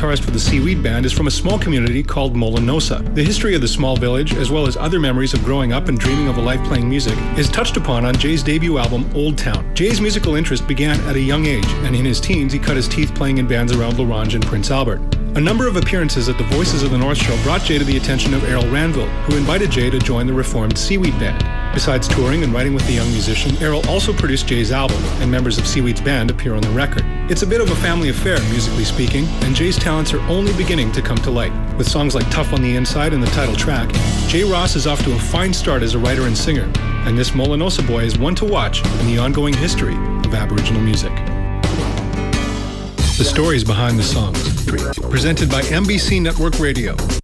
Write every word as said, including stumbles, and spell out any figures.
guitarist for the Seaweed Band, is from a small community called Molinosa. The history of the small village, as well as other memories of growing up and dreaming of a life playing music, is touched upon on Jay's debut album, Old Town. Jay's musical interest began at a young age, and in his teens he cut his teeth playing in bands around La Ronge and Prince Albert. A number of appearances at the Voices of the North show brought Jay to the attention of Errol Ranville, who invited Jay to join the reformed Seaweed Band. Besides touring and writing with the young musician, Errol also produced Jay's album, and members of Seaweed's band appear on the record. It's a bit of a family affair, musically speaking, and Jay's talents are only beginning to come to light. With songs like Tough on the Inside and the title track, Jay Ross is off to a fine start as a writer and singer, and this Molinosa boy is one to watch in the ongoing history of Aboriginal music. The stories behind the songs. Presented by M B C Network Radio.